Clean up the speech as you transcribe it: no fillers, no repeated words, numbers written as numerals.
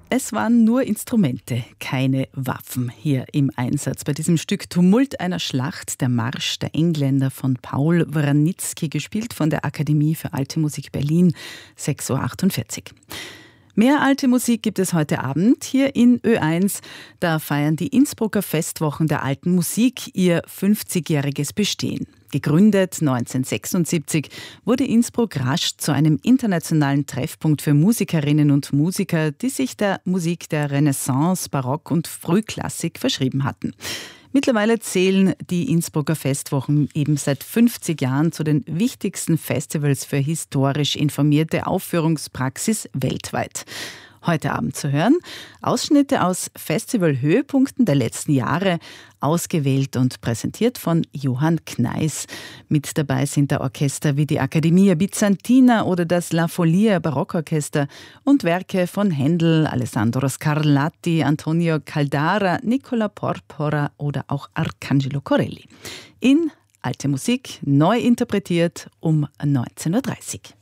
Es waren nur Instrumente, keine Waffen hier im Einsatz. Bei diesem Stück Tumult einer Schlacht, der Marsch der Engländer von Paul Wranitzky, gespielt von der Akademie für Alte Musik Berlin, 6.48 Uhr. Mehr alte Musik gibt es heute Abend hier in Ö1. Da feiern die Innsbrucker Festwochen der alten Musik ihr 50-jähriges Bestehen. Gegründet 1976 wurde Innsbruck rasch zu einem internationalen Treffpunkt für Musikerinnen und Musiker, die sich der Musik der Renaissance, Barock und Frühklassik verschrieben hatten. Mittlerweile zählen die Innsbrucker Festwochen eben seit 50 Jahren zu den wichtigsten Festivals für historisch informierte Aufführungspraxis weltweit. Heute Abend zu hören Ausschnitte aus Festivalhöhepunkten der letzten Jahre, ausgewählt und präsentiert von Johann Kneis. Mit dabei sind da Orchester wie die Accademia Bizantina oder das La Folia Barockorchester und Werke von Händel, Alessandro Scarlatti, Antonio Caldara, Nicola Porpora oder auch Arcangelo Corelli. In Alte Musik, neu interpretiert um 19.30 Uhr.